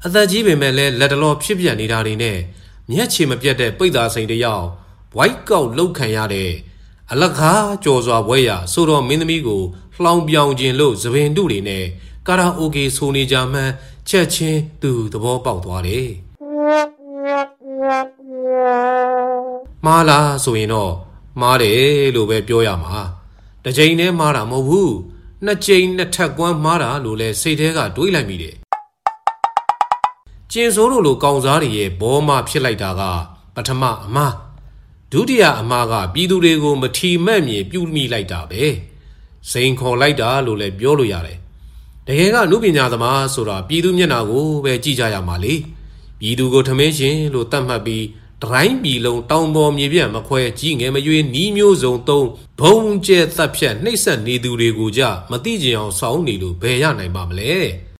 အသက်ကြီးပေမဲ့လည်းလက်တလောဖြစ်ပြနေတာတွေနဲ့မျက်ခြေမပြတ်တဲ့ပိတ်သားစိန်တယောက်ဝိုက်ကောက်လှုပ်ခံရတဲ့အလကားကြော်စွာဘွဲရဆိုတော့မင်းသမီးကိုလှောင်ပြောင်ခြင်းလို့သပင်တုတွေနဲ့ကာရာအိုကေဆိုနေကြမှန်းချက်ချင်းသူသဘောပေါက်သွားတယ်မားလားဆိုရင်တော့မားတယ်လို့ပဲပြောရမှာတစ်ချိန်နဲ့မားတာမဟုတ်ဘူးနှစ်ချိန်နှစ်ထပ်ကွမ်းမားတာလို့လဲစိတ်ထဲကတွေးလိုက်မိတယ်ကျင်စိုးတို့လိုကောင်စားတွေရဲ့ဘောမဖြစ်လိုက်တာကပထမအမှားဒုတိယအမှားကပြည်သူတွေကိုမထီမဲ့မြေပြုမိလိုက်တာပဲစိန်ခေါ်လိုက်တာလို့လည်းပြောလို့ရတယ်တကယ်ကနုပညာသမားဆိုတာပြည်သူမျက်နှာကိုပဲကြည့်ကြရမှာလေပြည်သူကိုထမင်းရှင်လို့တတ်မှတ်ပြီးတိုင်းပြည်လုံးတောင်ပေါ်မြေပြန့်မခွဲကြီးငယ်မရွေးနီးမျိုးစုံသုံးဘုံကျဲသက်ဖြတ်နှိပ်စက်နေသူတွေကိုကြမသိကြအောင်စောင်းနေလို့ဘယ်ရနိုင်ပါမလဲ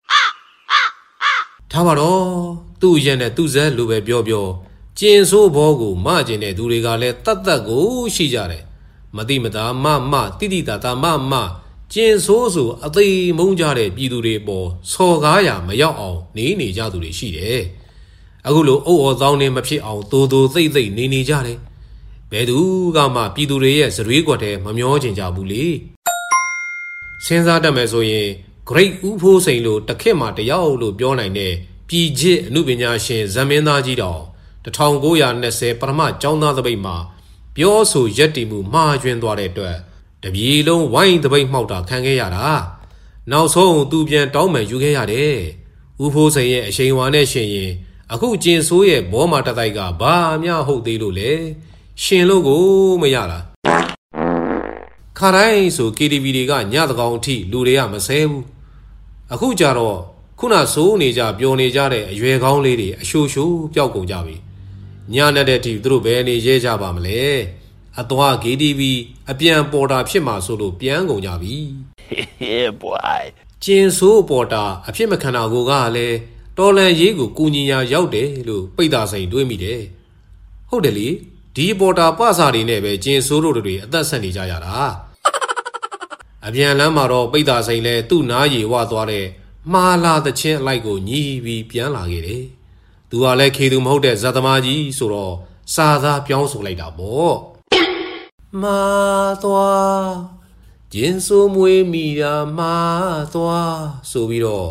ထားပါတော့သူ့ရဲ့နဲ့သူ့ဇက်လိုပဲပြောကျင်ဆိုးဘောကိုမကျင်တဲ့သူတွေကလည်းတတ်တတ်ကိုရှိကြတယ်မတိမတာမတိတိတာတာမကျင်ဆိုးဆိုအသေးမုန်းကြတဲ့ပြည်သူတွေပေါ်စော်ကားရမရောက်အောင်နေကြသူတွေရှိတယ်အခုလိုအုပ်အော်သောင်းနေမဖြစ်အောင်သိုသိမ့်နေကြတယ်ဘယ်သူကမှပြည်သူတွေရဲ့ဇရွေးကွက်ထဲမမျောချင်ကြဘူးလေစဉ်းစားတတ်မယ်ဆိုရင် Great ဦးဖိုးစိန်လိုတခက်မှတယောက်လို့ပြောနိုင်တဲ့ပြည်ချစ်အမှုပညာရှင်ဇမင်းသားကြီးတော်1920ပထမကျောင်းသားသပိတ်မှာပြောဆိုရက်တီမှုမှားယွင်းသွားတဲ့အတွက်တပြည်လုံးဝိုင်းသပိတ်မှောက်တာခံခဲ့ရတာနောက်ဆုံးသူပြန်တောင်းပန်ယူခဲ့ရတယ်ဦးဖိုးစိန်ရဲ့အရှိန်ဝါနဲ့ရှင်ရင်အခုကျင်ဆိုးရဲ့ဘောမာတတိုက်ကဘာမှဟုတ်သေးလို့လေရှင်လို့ကိုမရလားခါတိုင်းဆို KTV တွေကညတကောင်အထိလူတွေကမဆဲဘူးအခုကြတော့ခုနစိုးနေကြပျော်နေကြတဲ့အရွယ်ကောင်းလေးတွေအရှိုးပျောက်ကုန်ကြပြီညနဲ့တဲ့အထိသူတို့ဘယ်နေရဲကြပါမလဲအသွား KTV အပြန်ပေါ်တာဖြစ်မှာဆိုလို့ပြန်ကုန်ကြပြီ Yeah boy ကျင်ဆိုးပေါ်တာအဖြစ်မခံတာကိုကလည်းတော်လန်ရေးကိုကူညီရာရောက်တယ်လို့ပိတ်သားစိန်တွေးမိတယ်ဟုတ်တယ်လေဒီပေါ်တာပစာတွေနဲ့ပဲကျင်ဆိုးတို့တွေအသက်ဆက်နေကြရတာအပြန်လမ်းမှာတော့ပိတ်သားစိန်လဲသူ့နားရီဝသွားတဲ့မှားလာတဲ့ချင်းအလိုက်ကိုညီးပြီးပြန်လာခဲ့တယ်သူကလည်းခေသူမဟုတ်တဲ့ဇာသမားကြီးဆိုတော့စာသားပြောင်းဆိုလိုက်တာပေါ့မာသွားကျင်ဆိုးမွေးမိတာမာသွားဆိုပြီးတော့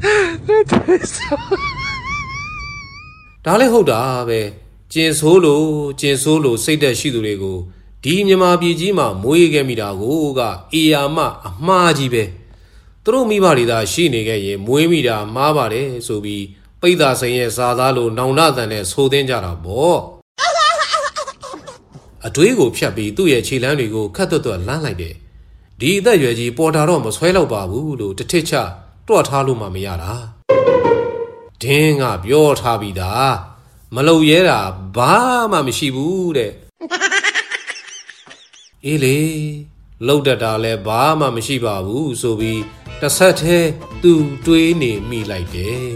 ဒါလည်းဟုတ်တာပဲကျင်ဆိုးလို့စိတ်သက်ရှိသူတွေကိုဒီမြန်မာပြည်ကြီးမှာမွေးခဲ့မိတာကိုကအေယာမအမှားကြီးပဲသူတို့မိဘတွေသာရှိနေခဲ့ရင်မွေးမိတာမှားပါတယ်ဆိုပြီးပိတ်သားစိန်ရဲ့စာသားလို့နောင်နာတန်နဲ့ဆိုသင်းကြတာပေါ့အတွေးကိုဖြတ်ပြီးသူ့ရဲ့ခြေလမ်းတွေကိုခတ်သွက်လမ်းလိုက်တယ်ဒီအသက်ရွယ်ကြီးပေါ်တာတော့မဆွဲတော့ပါဘူးလို့တစ်ထစ်ချတွတ်ထားလို့မှမရတာဒင်းကပြောထားပြီးသားမလုံရဲတာဘာမှမရှိဘူးတဲ့အေးလေလောက်တတ်တာလည်းဘာမှမရှိပါဘူးဆိုပြီးတစ်ဆက်တည်းသူတွေးနေမိလိုက်တယ်